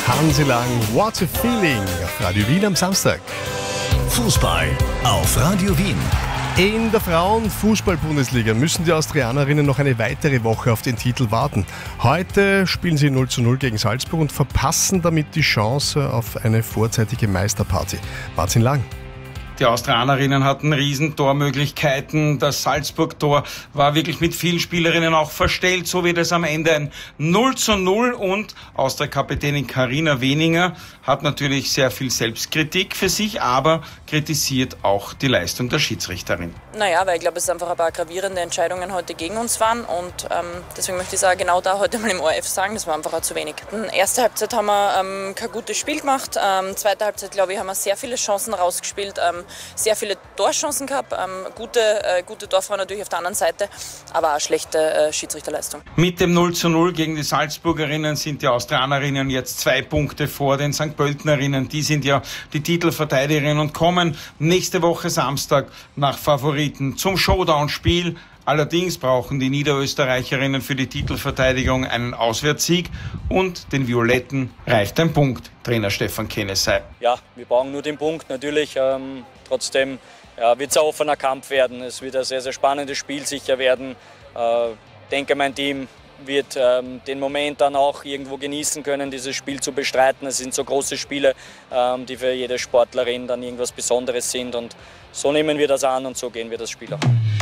Hansi Lang, What a Feeling auf Radio Wien am Samstag. Fußball auf Radio Wien. In der Frauenfußball-Bundesliga müssen die Austrianerinnen noch eine weitere Woche auf den Titel warten. Heute spielen sie 0:0 gegen Salzburg und verpassen damit die Chance auf eine vorzeitige Meisterparty. Martin Lang. Die Austrianerinnen hatten Riesentormöglichkeiten. Das Salzburg-Tor war wirklich mit vielen Spielerinnen auch verstellt. So wird es am Ende ein 0:0 und Austria-Kapitänin Carina Weninger hat natürlich sehr viel Selbstkritik für sich, aber kritisiert auch die Leistung der Schiedsrichterin. Naja, weil ich glaube, es einfach ein paar gravierende Entscheidungen heute gegen uns waren und deswegen möchte ich sagen, genau da heute mal im ORF sagen, das war einfach auch zu wenig. In der ersten Halbzeit haben wir kein gutes Spiel gemacht. Zweite Halbzeit, glaube ich, haben wir sehr viele Chancen rausgespielt. Sehr viele Torchancen gehabt, gute Torfrauen natürlich auf der anderen Seite, aber auch schlechte Schiedsrichterleistung. Mit dem 0:0 gegen die Salzburgerinnen sind die Austrianerinnen jetzt 2 Punkte vor den St. Pöltenerinnen. Die sind ja die Titelverteidigerinnen und kommen nächste Woche Samstag nach Favoriten zum Showdown-Spiel. Allerdings brauchen die Niederösterreicherinnen für die Titelverteidigung einen Auswärtssieg und den Violetten reicht ein Punkt. Trainer Stefan Kennesey. Ja, wir brauchen nur den Punkt natürlich. Trotzdem wird es ein offener Kampf werden. Es wird ein sehr, sehr spannendes Spiel sicher werden. Ich denke, mein Team wird den Moment dann auch irgendwo genießen können, dieses Spiel zu bestreiten. Es sind so große Spiele, die für jede Sportlerin dann irgendwas Besonderes sind. Und so nehmen wir das an und so gehen wir das Spiel auch an.